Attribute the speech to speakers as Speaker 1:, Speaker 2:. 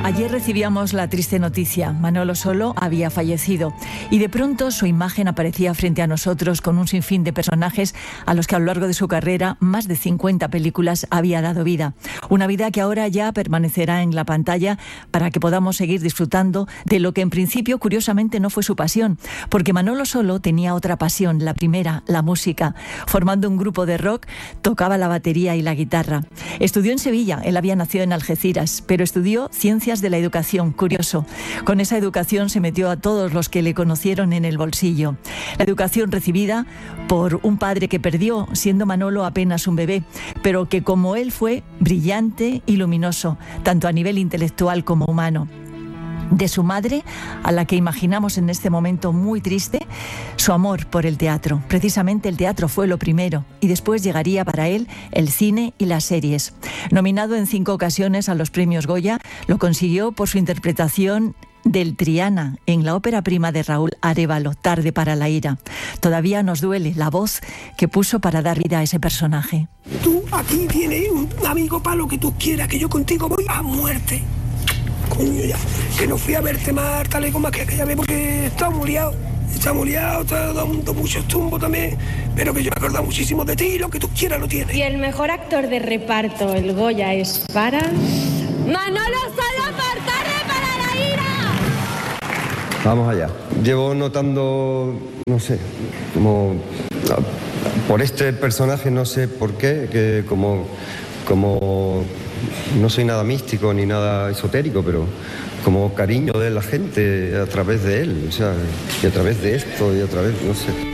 Speaker 1: Ayer recibíamos la triste noticia. Manolo Solo había fallecido y de pronto su imagen aparecía frente a nosotros con un sinfín de personajes a los que a lo largo de su carrera, más de 50 películas, había dado vida. Una vida que ahora ya permanecerá en la pantalla para que podamos seguir disfrutando de lo que en principio, curiosamente, no fue su pasión, porque Manolo Solo tenía otra pasión, la primera, la música. Formando un grupo de rock, tocaba la batería y la guitarra. Estudió en Sevilla, él había nacido en Algeciras, pero estudió Ciencias de la Educación, curioso. Con esa educación se metió a todos los que le conocieron en el bolsillo. La educación recibida por un padre que perdió, siendo Manolo apenas un bebé, pero que como él fue brillante y luminoso, tanto a nivel intelectual como humano. De su madre, a la que imaginamos en este momento muy triste, su amor por el teatro. Precisamente el teatro fue lo primero y después llegaría para él el cine y las series. Nominado en 5 ocasiones a los premios Goya, lo consiguió por su interpretación del Triana en la ópera prima de Raúl Arévalo, Tarde para la ira. Todavía nos duele la voz que puso para dar vida a ese personaje.
Speaker 2: Tú, aquí tienes un amigo para lo que tú quieras, que yo contigo voy a muerte. Coño, ya, que no fui a verte más tal y como que aquella vez porque estaba muy liado, te ha dado muchos tumbos también, pero que yo me acuerdo muchísimo de ti, lo que tú quieras lo tienes.
Speaker 3: Y el mejor actor de reparto, el Goya, es para... ¡Manolo Solo por Tarde para la ira!
Speaker 4: Vamos allá. Llevo notando, no sé, como por este personaje, no sé por qué, que como no soy nada místico ni nada esotérico, pero como cariño de la gente a través de él, o sea, y a través de esto, y a través, no sé.